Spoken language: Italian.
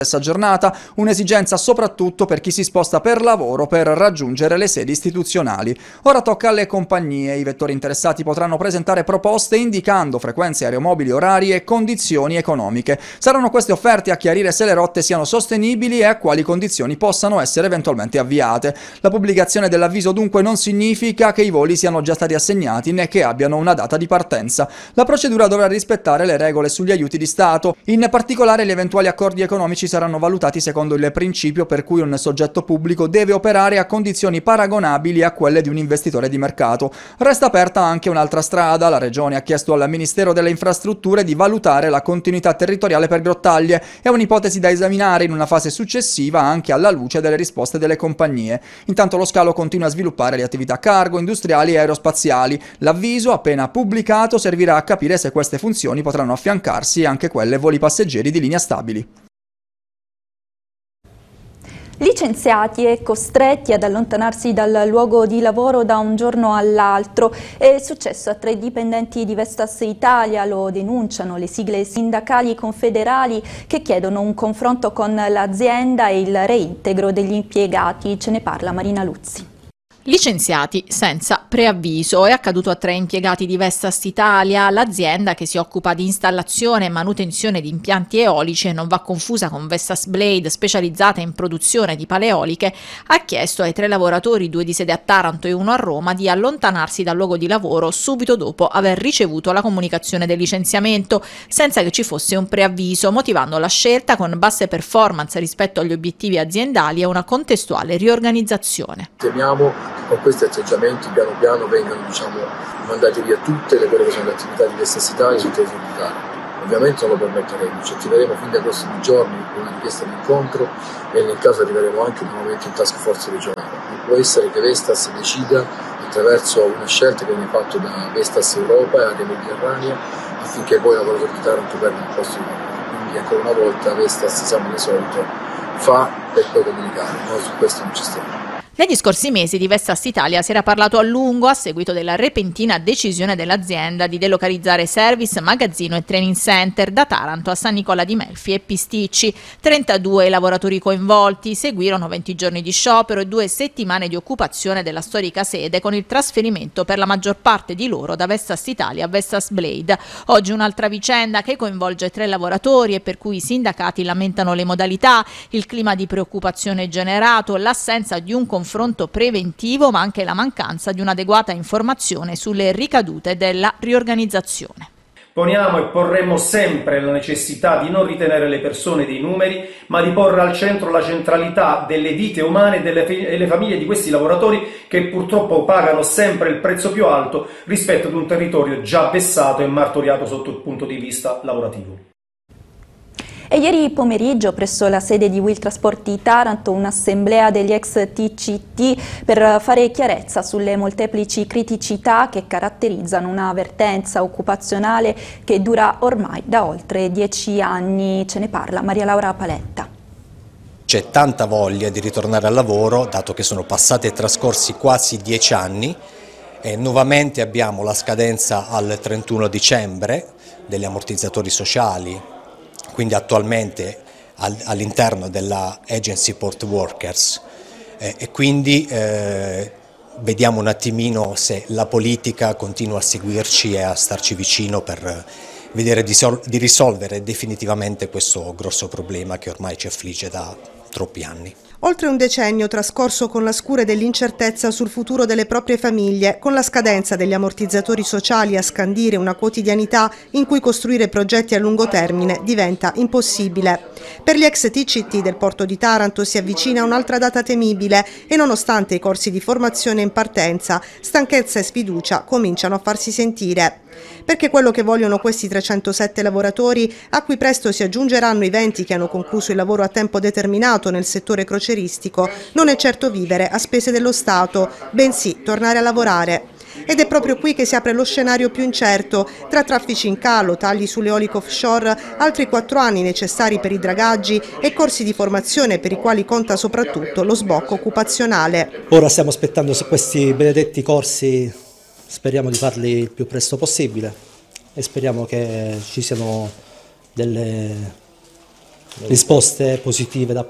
stessa giornata, un'esigenza soprattutto per chi si sposta per lavoro per raggiungere le sedi istituzionali. Ora tocca alle compagnie. I vettori interessati potranno presentare proposte indicando frequenze aeromobili, orari e condizioni economiche. Saranno queste offerte a chiarire se le rotte siano sostenibili e a quali condizioni possano essere eventualmente avviate. La pubblicazione dell'avviso dunque non significa che i voli siano già stati assegnati né che abbiano una data di partenza. La procedura dovrà rispettare le regole sugli aiuti di Stato. In particolare gli eventuali accordi economici saranno valutati secondo il principio per cui un soggetto pubblico deve operare a condizioni paragonabili a quelle di un investitore di mercato. Resta aperta anche un'altra strada. La Regione ha chiesto al Ministero delle Infrastrutture di valutare la continuità territoriale per Grottaglie. È un'ipotesi da esaminare in una fase successiva anche alla luce delle risposte delle compagnie. Intanto lo scalo continua a sviluppare le attività cargo, industriali e aerospaziali. L'avviso, appena pubblicato, servirà a capire se queste funzioni potranno affiancarsi anche quelle voli passeggeri di linea stabili. Licenziati e costretti ad allontanarsi dal luogo di lavoro da un giorno all'altro. È successo a 3 dipendenti di Vestas Italia, lo denunciano le sigle sindacali confederali che chiedono un confronto con l'azienda e il reintegro degli impiegati. Ce ne parla Marina Luzzi. Licenziati senza preavviso. È accaduto a 3 impiegati di Vestas Italia. L'azienda, che si occupa di installazione e manutenzione di impianti eolici e non va confusa con Vestas Blade, specializzata in produzione di pale eoliche, ha chiesto ai 3 lavoratori, 2 di sede a Taranto e 1 a Roma, di allontanarsi dal luogo di lavoro subito dopo aver ricevuto la comunicazione del licenziamento, senza che ci fosse un preavviso, motivando la scelta con basse performance rispetto agli obiettivi aziendali e una contestuale riorganizzazione. Temiamo che con questi atteggiamenti piano piano vengano mandate via tutte quelle che sono le attività di Vestas Italia sul territorio d'Italia. Ovviamente non lo permetteremo, ci attiveremo fin dai prossimi giorni con una richiesta di incontro e nel caso arriveremo anche nuovamente in task force regionale. Non può essere che Vestas decida attraverso una scelta che viene fatta da Vestas Europa e Area Mediterranea affinché poi i lavoratori di Taranto perdano il posto di lavoro. Quindi ancora una volta Vestas, siamo alle solite, fa per poi comunicare, noi su questo non ci stiamo. Negli scorsi mesi di Vestas Italia si era parlato a lungo a seguito della repentina decisione dell'azienda di delocalizzare service, magazzino e training center da Taranto a San Nicola di Melfi e Pisticci. 32 i lavoratori coinvolti, seguirono 20 giorni di sciopero e 2 settimane di occupazione della storica sede, con il trasferimento per la maggior parte di loro da Vestas Italia a Vestas Blade. Oggi un'altra vicenda che coinvolge 3 lavoratori e per cui i sindacati lamentano le modalità, il clima di preoccupazione generato, l'assenza di un confronto preventivo, ma anche la mancanza di un'adeguata informazione sulle ricadute della riorganizzazione. Poniamo e porremo sempre la necessità di non ritenere le persone dei numeri, ma di porre al centro la centralità delle vite umane e delle famiglie di questi lavoratori che purtroppo pagano sempre il prezzo più alto rispetto ad un territorio già vessato e martoriato sotto il punto di vista lavorativo. E ieri pomeriggio presso la sede di Will Trasport di Taranto un'assemblea degli ex TCT per fare chiarezza sulle molteplici criticità che caratterizzano una vertenza occupazionale che dura ormai da oltre 10 anni. Ce ne parla Maria Laura Paletta. C'è tanta voglia di ritornare al lavoro, dato che sono passati e trascorsi quasi 10 anni e nuovamente abbiamo la scadenza al 31 dicembre degli ammortizzatori sociali. Quindi attualmente all'interno della Agency Port Workers e quindi vediamo un attimino se la politica continua a seguirci e a starci vicino per vedere di risolvere definitivamente questo grosso problema che ormai ci affligge da troppi anni. Oltre un decennio trascorso con la scure dell'incertezza sul futuro delle proprie famiglie, con la scadenza degli ammortizzatori sociali a scandire una quotidianità in cui costruire progetti a lungo termine diventa impossibile. Per gli ex TCT del porto di Taranto si avvicina un'altra data temibile e nonostante i corsi di formazione in partenza, stanchezza e sfiducia cominciano a farsi sentire. Perché quello che vogliono questi 307 lavoratori, a cui presto si aggiungeranno i 20 che hanno concluso il lavoro a tempo determinato nel settore croceristico, non è certo vivere a spese dello Stato, bensì tornare a lavorare. Ed è proprio qui che si apre lo scenario più incerto, tra traffici in calo, tagli sulle eoliche offshore, altri 4 anni necessari per i dragaggi e corsi di formazione per i quali conta soprattutto lo sbocco occupazionale. Ora stiamo aspettando questi benedetti corsi, speriamo di farli il più presto possibile e speriamo che ci siano delle risposte positive da